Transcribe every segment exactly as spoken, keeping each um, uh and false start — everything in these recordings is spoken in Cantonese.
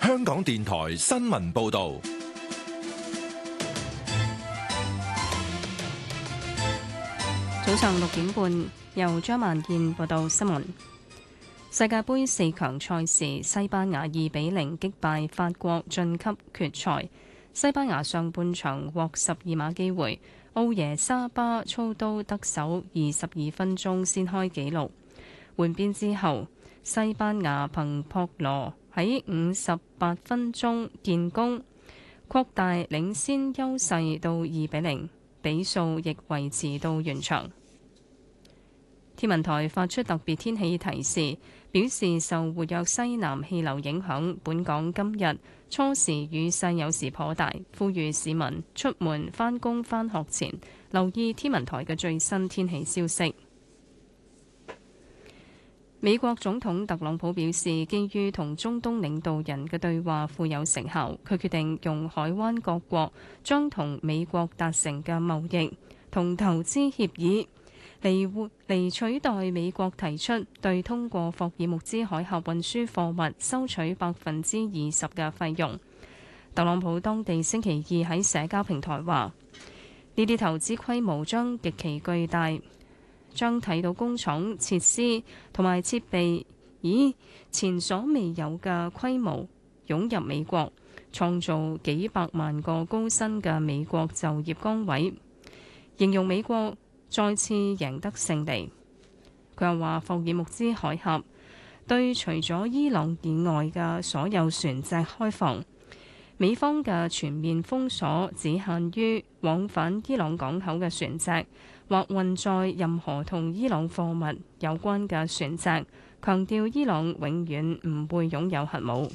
香港電台新聞報道。 早上六點半，由張萬燕報道新聞。世界盃四強賽事，西班牙二比零擊敗法國晉級決賽。西班牙上半場獲十二碼機會，奧耶沙巴操刀得手，二十二分鐘先開紀錄。換邊之後，西班牙憑博羅喺五十八分鐘建功，擴大領先優勢到二比零，比數亦維持到完場。天文台發出特別天氣提示，表示受活躍西南氣流影響，本港今日初時雨勢有時頗大，呼籲市民出門返工返學前留意天文台嘅最新天氣消息。美國總統特朗普表示，基於同中東領導人嘅對話富有成效，佢決定用海灣各國將同美國達成嘅貿易同投資協議嚟嚟取代美國提出對通過霍爾木茲海峽運輸貨物收取百分之二十嘅費用。特朗普當地星期二喺社交平台話，呢啲投資規模將極其巨大，將睇到工廠設施同埋設備以前所未有嘅規模湧入美國，創造幾百萬個高薪嘅美國就業崗位，形容美國再次贏得勝利。佢又話，霍爾木茲海峽對除咗伊朗以外嘅所有船隻開放，美方嘅全面封鎖只限於往返伊朗港口嘅船隻或運載任何同伊朗貨物有關嘅船隻，強調伊朗永遠唔會擁有核武。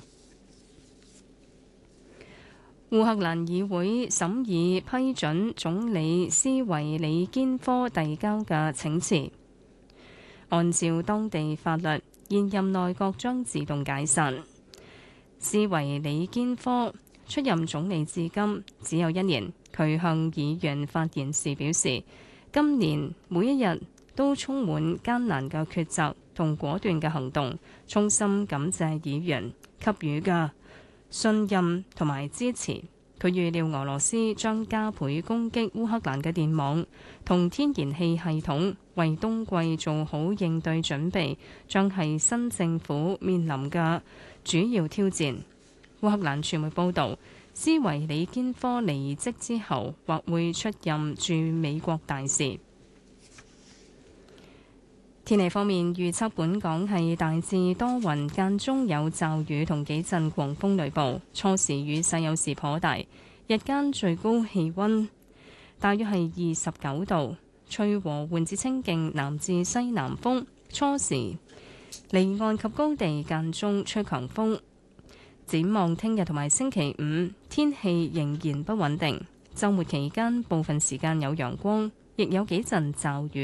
烏克蘭議會審議批准總理斯維里堅科遞交嘅請辭。按照當地法律，現任內閣將自動解散。斯維里堅科出任總理至今只有一年，佢向議員發言時表示，今年每一日都充滿艱難嘅抉擇同果斷嘅行動，衷心感謝議員給予嘅信任同埋支持。佢預料俄羅斯將加倍攻擊烏克蘭嘅電網同天然氣系統，為冬季做好應對準備，將係新政府面臨嘅主要挑戰。烏克蘭傳媒報導，斯維里堅科離職之後，或會出任駐美國大使。天氣方面，預測本港係大致多雲，間中有驟雨同幾陣狂風雷暴，初時雨勢有時頗大，日間最高氣溫大約係二十九度，吹和緩至清勁南至西南風，初時離岸及高地間中吹強風。展望聽日同埋星期五，天氣仍然不穩定，週末期間部分時間有陽光，亦有幾陣驟雨。